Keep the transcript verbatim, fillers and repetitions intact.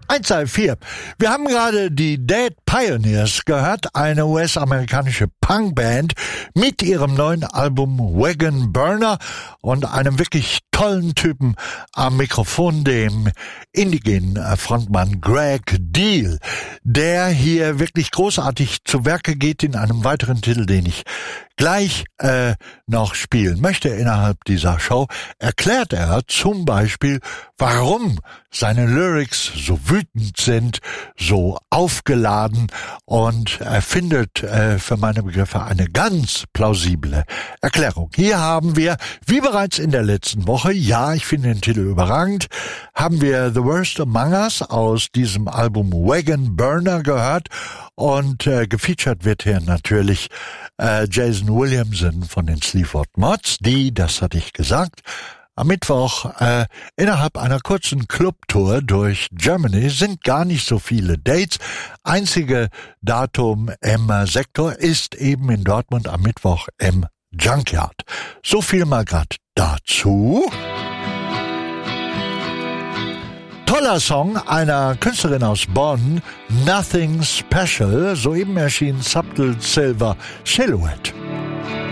eins zwei vier. Wir haben gerade die Dead Pioneers gehört, eine U S-amerikanische Punkband mit ihrem neuen Album Wagon Burner und einem wirklich tollen Typen am Mikrofon, dem indigenen Frontmann Greg Deal, der hier wirklich großartig zu Werke geht in einem weiteren Titel, den ich gleich äh, noch spielen möchte innerhalb dieser Show. Erklärt er zum Beispiel, warum seine Lyrics so wütend sind, so aufgeladen, und er findet äh, für meine Begriffe eine ganz plausible Erklärung. Hier haben wir, wie bereits in der letzten Woche, ja, ich finde den Titel überragend, haben wir The Worst Among Us aus diesem Album Wagon Burner gehört, und äh, gefeatured wird hier natürlich äh, Jason Williamson von den Sleaford Mods, die, das hatte ich gesagt, am Mittwoch äh, innerhalb einer kurzen Clubtour durch Germany, sind gar nicht so viele Dates. Einzige Datum im Sektor ist eben in Dortmund am Mittwoch im Junkyard. So viel mal grad dazu. Toller Song einer Künstlerin aus Bonn, Nothing Special, soeben erschien Subtle Silver Silhouette.